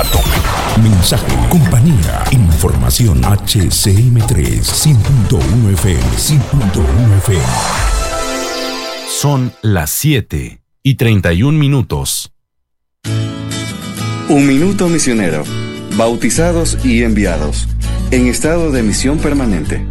Mensaje, compañía, información. HCM3 100.1 FM, 100.1 FM. Son las 7:31. Un minuto misionero. Bautizados y enviados. En estado de misión permanente.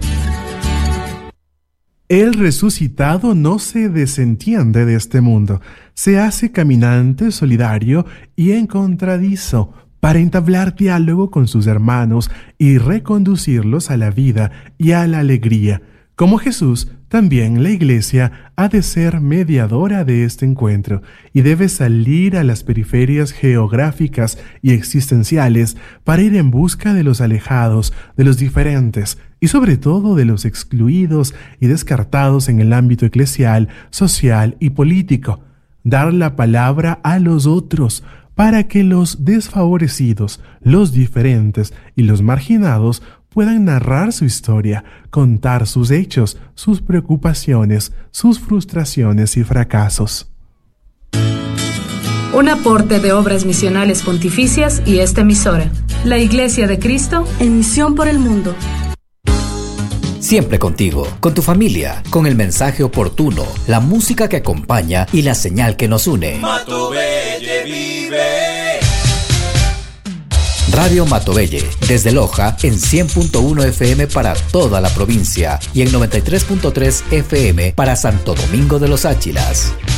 El resucitado no se desentiende de este mundo. Se hace caminante, solidario y encontradizo para entablar diálogo con sus hermanos y reconducirlos a la vida y a la alegría. Como Jesús, también la Iglesia ha de ser mediadora de este encuentro y debe salir a las periferias geográficas y existenciales para ir en busca de los alejados, de los diferentes y sobre todo de los excluidos y descartados en el ámbito eclesial, social y político. Dar la palabra a los otros para que los desfavorecidos, los diferentes y los marginados puedan narrar su historia, contar sus hechos, sus preocupaciones, sus frustraciones y fracasos. Un aporte de Obras Misionales Pontificias y esta emisora, la Iglesia de Cristo, en misión por el mundo. Siempre contigo, con tu familia, con el mensaje oportuno, la música que acompaña y la señal que nos une. Matovelle vive. Radio Matovelle, desde Loja en 100.1 FM para toda la provincia y en 93.3 FM para Santo Domingo de los Áchilas.